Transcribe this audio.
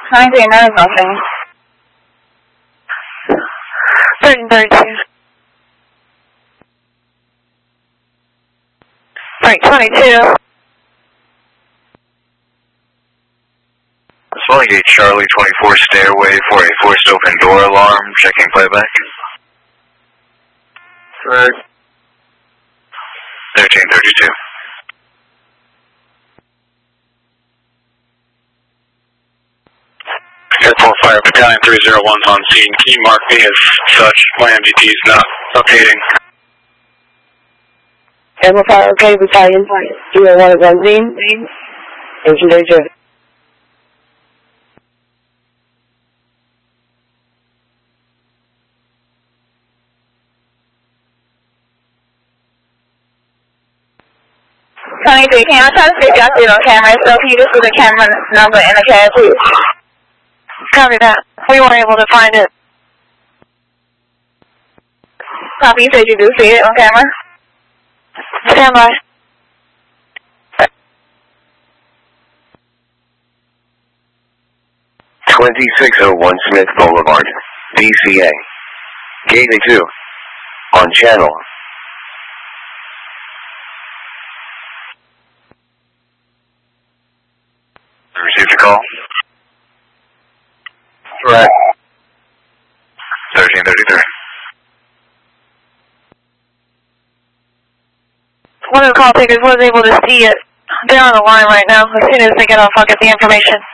939 is nothing. 1332. Right, 22. Swelling Charlie 24, stay away for a forced open door alarm. Checking playback. Right. 1332. Airport Fire Battalion 301's on scene. Can you mark me as such? My MDT is not updating. Airport Fire, okay, Battalion 301 is on scene. 1332. Can I try to figure out it on camera? So can you just put the camera number in the CAD, please? Copy that. We weren't able to find it. Copy, you said you do see it on camera? Stand by. $2601 Smith Boulevard, DCA. Gate 2. On channel. Received a call. Correct. 1333. One of the call takers was able to see it. They're on the line right now. As soon as they get off, I'll get the information.